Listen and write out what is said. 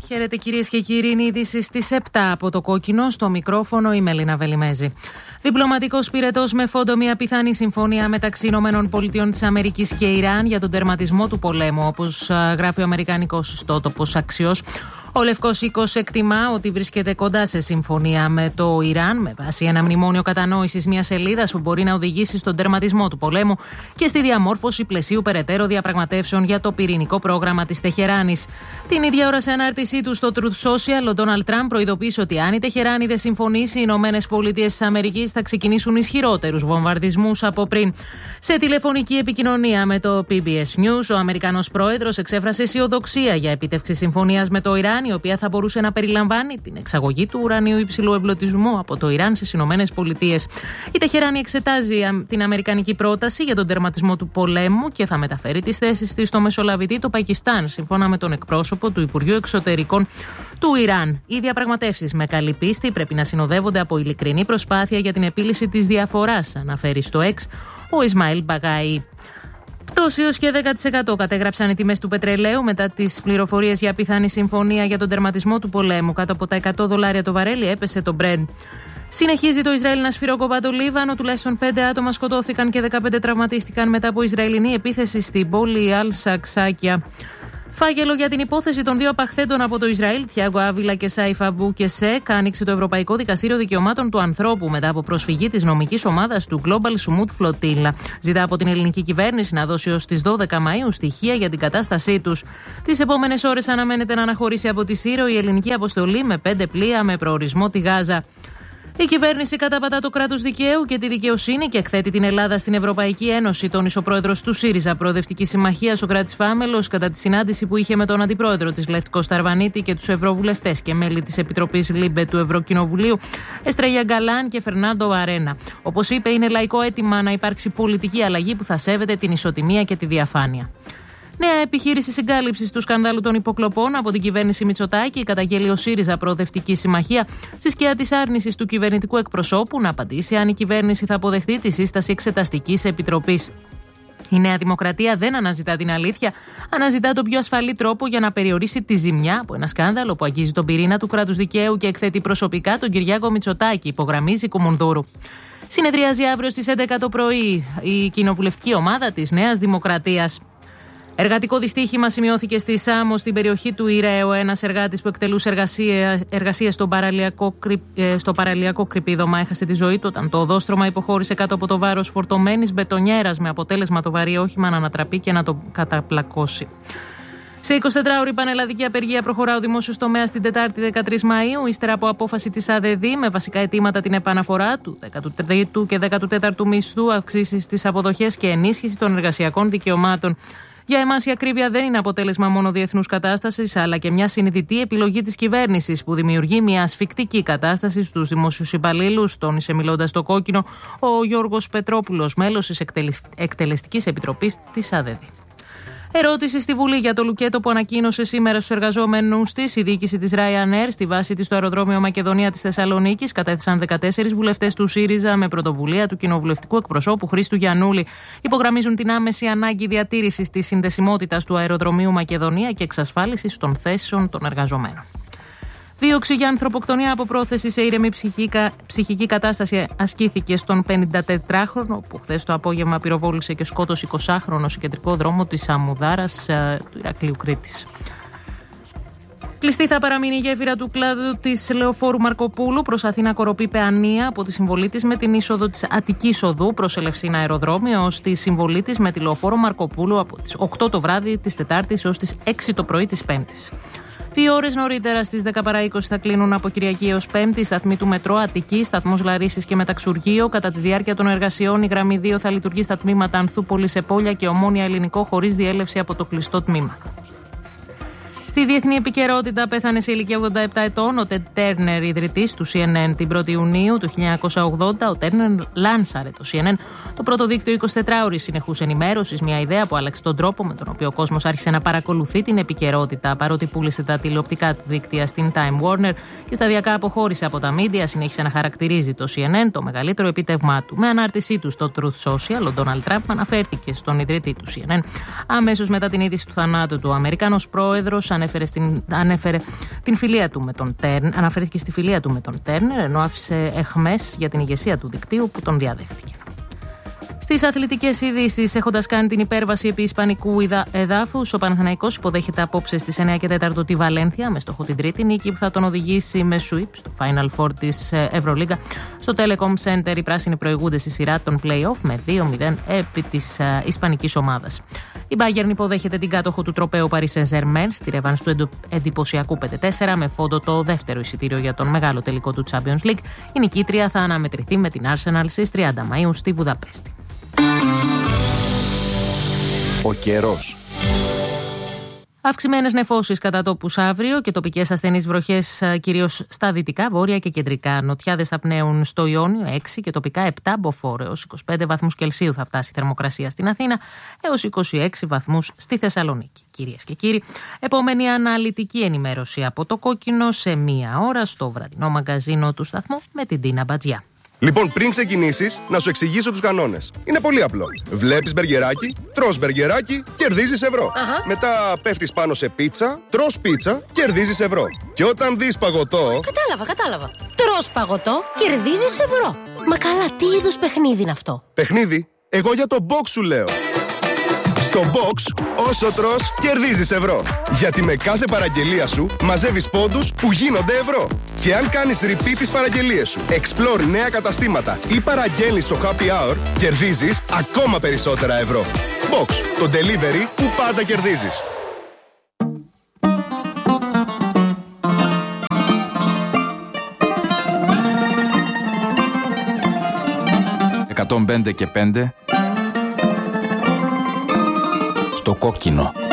Χαίρετε κυρίες και κύριοι, είναι η είδηση στις 7 από το Κόκκινο. Στο μικρόφωνο η Μελίνα Βελιμέζη. Διπλωματικός πυρετός με φόντο μια πιθανή συμφωνία μεταξύ ΗΠΑ και Ιράν για τον τερματισμό του πολέμου, όπως γράφει ο αμερικανικός ιστότοπος Axios. Ο Λευκός Οίκος εκτιμά ότι βρίσκεται κοντά σε συμφωνία με το Ιράν με βάση ένα μνημόνιο κατανόησης μιας σελίδας που μπορεί να οδηγήσει στον τερματισμό του πολέμου και στη διαμόρφωση πλαισίου περαιτέρω διαπραγματεύσεων για το πυρηνικό πρόγραμμα της Τεχεράνης. Την ίδια ώρα, σε ανάρτησή του στο Truth Social, ο Ντόναλντ Τραμπ προειδοποίησε ότι αν η Τεχεράνη δεν συμφωνήσει, οι ΗΠΑ θα ξεκινήσουν ισχυρότερους βομβαρδισμούς από πριν. Σε τηλεφωνική επικοινωνία με το PBS News, ο Αμερικανός πρόεδρος εξέφρασε αισιοδοξία για επίτευξη συμφωνίας με το Ιράν, η οποία θα μπορούσε να περιλαμβάνει την εξαγωγή του ουρανίου υψηλού εμπλουτισμού από το Ιράν στις Ηνωμένες Πολιτείες. Η Τεχεράνη εξετάζει την αμερικανική πρόταση για τον τερματισμό του πολέμου και θα μεταφέρει τις θέσεις της στο μεσολαβητή το Πακιστάν, σύμφωνα με τον εκπρόσωπο του Υπουργείου Εξωτερικών του Ιράν. Οι διαπραγματεύσεις με καλή πίστη πρέπει να συνοδεύονται από ειλικρινή προσπάθεια για την επίλυση της διαφοράς, αναφέρει στο X ο Ισμαήλ Μπαγάη. Πτώση έως και 10% κατέγραψαν οι τιμές του πετρελαίου μετά τις πληροφορίες για πιθανή συμφωνία για τον τερματισμό του πολέμου. Κάτω από τα $100 το βαρέλι έπεσε το Brent. Συνεχίζει το Ισραήλ να σφυροκοπά το Λίβανο. Τουλάχιστον 5 άτομα σκοτώθηκαν και 15 τραυματίστηκαν μετά από Ισραηλινή επίθεση στην πόλη Αλ-Σαξάκια. Φάκελο για την υπόθεση των δύο απαχθέντων από το Ισραήλ, Τιάγκο Άβιλα και Σάιφ Αμπού και Σεκ, άνοιξε το Ευρωπαϊκό Δικαστήριο Δικαιωμάτων του Ανθρώπου μετά από προσφυγή της νομικής ομάδας του Global Sumut Flotilla. Ζητά από την ελληνική κυβέρνηση να δώσει ως τις 12 Μαΐου στοιχεία για την κατάστασή τους. Τις επόμενες ώρες αναμένεται να αναχωρήσει από τη Σύρο η ελληνική αποστολή με 5 πλοία με προορισμό τη Γάζα. Η κυβέρνηση καταπατά το κράτος δικαίου και τη δικαιοσύνη και εκθέτει την Ελλάδα στην Ευρωπαϊκή Ένωση, τόνισε ο πρόεδρος του ΣΥΡΙΖΑ Προοδευτική Συμμαχία, Σωκράτης Φάμελος, κατά τη συνάντηση που είχε με τον αντιπρόεδρο της Λευτικό Σταρβανίτη και τους ευρωβουλευτές και μέλη της Επιτροπής ΛΥΜΠΕ του Ευρωκοινοβουλίου, Εστρέλια Γκαλάν και Φερνάντο Αρένα. Όπως είπε, είναι λαϊκό αίτημα να υπάρξει πολιτική αλλαγή που θα σέβεται την ισοτιμία και τη διαφάνεια. Νέα επιχείρηση συγκάλυψης του σκανδάλου των υποκλοπών από την κυβέρνηση Μητσοτάκη καταγγέλει ο ΣΥΡΙΖΑ Προοδευτική Συμμαχία στη σκιά της άρνησης του κυβερνητικού εκπροσώπου να απαντήσει αν η κυβέρνηση θα αποδεχτεί τη σύσταση εξεταστικής επιτροπής. Η Νέα Δημοκρατία δεν αναζητά την αλήθεια, αναζητά τον πιο ασφαλή τρόπο για να περιορίσει τη ζημιά από ένα σκάνδαλο που αγγίζει τον πυρήνα του κράτους δικαίου και εκθέτει προσωπικά τον Κυριάκο Μητσοτάκη, υπογραμμίζει Κουμουνδούρου. Συνεδριάζει αύριο στις 11 το πρωί η κοινοβουλευτική ομάδα της Νέας Δημοκρατίας. Εργατικό δυστύχημα σημειώθηκε στη Σάμο, στην περιοχή του Ηρέου. Ένας εργάτης που εκτελούσε εργασίες στο παραλιακό κρυπίδωμα έχασε τη ζωή του όταν το οδόστρωμα υποχώρησε κάτω από το βάρος φορτωμένης μπετονιέρας, με αποτέλεσμα το βαρύ όχημα να ανατραπεί και να το καταπλακώσει. Σε 24ωρη πανελλαδική απεργία προχωρά ο δημόσιος τομέας την Τετάρτη 13 Μαΐου, ύστερα από απόφαση της ΑΔΔ με βασικά αιτήματα την επαναφορά του 13ου και 14ου μισθού, αυξήσεις στις αποδοχές και ενίσχυση των εργασιακών δικαιωμάτων. Για εμάς η ακρίβεια δεν είναι αποτέλεσμα μόνο διεθνούς κατάστασης, αλλά και μια συνειδητή επιλογή της κυβέρνησης που δημιουργεί μια ασφικτική κατάσταση στους δημόσιους υπαλλήλους, τόνισε μιλώντας στο Κόκκινο ο Γιώργος Πετρόπουλος, μέλος της Εκτελεστικής Επιτροπής της ΑΔΔ. Ερώτηση στη Βουλή για το λουκέτο που ανακοίνωσε σήμερα στους εργαζόμενους της. Η διοίκηση της Ryanair στη βάση της στο αεροδρόμιο Μακεδονία της Θεσσαλονίκης κατέθεσαν 14 βουλευτές του ΣΥΡΙΖΑ με πρωτοβουλία του κοινοβουλευτικού εκπροσώπου Χρήστου Γιαννούλη. Υπογραμμίζουν την άμεση ανάγκη διατήρησης της συνδεσιμότητας του αεροδρομίου Μακεδονία και εξασφάλισης των θέσεων των εργαζομένων. Δίωξη για ανθρωποκτονία από πρόθεση σε ήρεμη ψυχική κατάσταση ασκήθηκε στον 54χρονο που χθες το απόγευμα πυροβόλησε και σκότωσε 20χρονο στο κεντρικό δρόμο της Αμμουδάρας του Ηρακλείου Κρήτης. Κλειστή θα παραμείνει η γέφυρα του κλάδου της λεωφόρου Μαρκοπούλου προς Αθήνα Κοροπή Παιανία από τη συμβολή της με την είσοδο της Αττικής Οδού προς Ελευσίνα Αεροδρόμιο, ως τη συμβολή της με τη λεωφόρο Μαρκοπούλου από τις 8 το βράδυ της Τετάρτης έως τις 6 το πρωί της Πέμπτης. 2 ώρες νωρίτερα στις 10 παρά 20 θα κλείνουν από Κυριακή έως Πέμπτη σταθμοί του Μετρό Αττική, σταθμός Λαρίσης και Μεταξουργείο. Κατά τη διάρκεια των εργασιών, η γραμμή 2 θα λειτουργεί στα τμήματα Ανθούπολη, Επόλια και Ομόνια Ελληνικό χωρίς διέλευση από το κλειστό τμήμα. Στη διεθνή επικαιρότητα, πέθανε σε ηλικία 87 ετών ο Τεντ Τέρνερ, ιδρυτής του CNN, την 1η Ιουνίου του 1980. Ο Τέρνερ λάνσαρε το CNN, το πρώτο δίκτυο 24ωρης συνεχούς ενημέρωσης, μια ιδέα που άλλαξε τον τρόπο με τον οποίο ο κόσμος άρχισε να παρακολουθεί την επικαιρότητα. Παρότι πούλησε τα τηλεοπτικά του δίκτυα στην Time Warner και σταδιακά αποχώρησε από τα μίντια, συνέχισε να χαρακτηρίζει το CNN το μεγαλύτερο επίτευγμά του. Με ανάρτησή του στο Truth Social, ο Ντόναλντ Τραμπ αναφέρθηκε στον ιδρυτή του CNN. Αμέσως μετά την είδηση του θανάτου του, ο Αμερικανός πρόεδρος ανέφερε την φιλία του με τον Τέρνερ, αναφέρθηκε στη φιλία του με τον Τέρνερ, ενώ άφησε εχμές για την ηγεσία του δικτύου που τον διαδέχτηκε. Στις αθλητικές ειδήσεις, έχοντας κάνει την υπέρβαση επί ισπανικού εδάφους, ο Παναθηναϊκός υποδέχεται απόψε στις 9 και 4 τη Βαλένθια με στόχο την τρίτη νίκη που θα τον οδηγήσει με sweep στο Final Four της Ευρωλίγκα. Στο Telecom Center οι πράσινοι προηγούνται στη σειρά των play-off με 2-0 επί της ισπανικής ομάδας. Η Bayern υποδέχεται την κάτοχο του τροπαίου Paris Saint-Germain στη ρεβάνς του εντυπωσιακού 5-4 με φόντο το δεύτερο εισιτήριο για τον μεγάλο τελικό του Champions League. Η νικήτρια θα αναμετρηθεί με την Arsenal στις 30 Μαΐου στη Βουδαπέστη. Ο καιρός. Αυξημένες νεφώσεις κατά τόπους αύριο και τοπικές ασθενείς βροχές κυρίως στα δυτικά, βόρεια και κεντρικά. Νοτιάδες θα πνέουν στο Ιόνιο 6 και τοπικά 7 μποφόρ έως 25 βαθμούς Κελσίου θα φτάσει η θερμοκρασία στην Αθήνα έως 26 βαθμούς στη Θεσσαλονίκη. Κυρίες και κύριοι, επόμενη αναλυτική ενημέρωση από το Κόκκινο σε 1 ώρα στο βραδινό μαγκαζίνο του σταθμού με την Τίνα Μπατζιά. Λοιπόν, πριν ξεκινήσεις, να σου εξηγήσω τους κανόνες. Είναι πολύ απλό. Βλέπεις μπεργκεράκι, τρως μπεργκεράκι, κερδίζεις ευρώ. Μετά πέφτεις πάνω σε πίτσα, τρως πίτσα, κερδίζεις ευρώ. Και όταν δεις παγωτό... Κατάλαβα. Τρως παγωτό, κερδίζεις ευρώ. Μα καλά, τι είδους παιχνίδι είναι αυτό? Παιχνίδι? Εγώ για το box σου λέω. Στο box, όσο τρως, κερδίζεις ευρώ. Γιατί με κάθε παραγγελία σου μαζεύεις πόντους που γίνονται ευρώ. Και αν κάνεις repeat τις παραγγελίες σου, explore νέα καταστήματα ή παραγγέλνεις στο happy hour, κερδίζεις ακόμα περισσότερα ευρώ. Box, το delivery που πάντα κερδίζεις. 105 και 5 στο Κόκκινο.